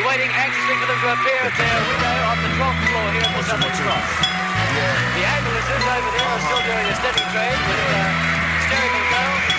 We're waiting anxiously for them to appear at their window on the 12th floor here at the Southern Cross. The ambulances over there are still doing